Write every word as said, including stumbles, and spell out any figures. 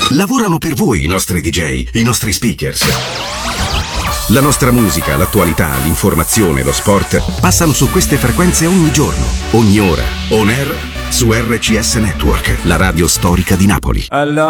Lavorano per voi i nostri D J, i nostri speakers. La nostra musica, l'attualità, l'informazione, lo sport passano su queste frequenze ogni giorno, ogni ora. On air su R C S Network, la radio storica di Napoli.